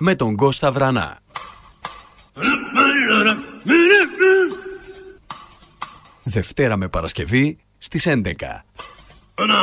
με τον Κώστα Βρανά. Δευτέρα με Παρασκευή στις 11.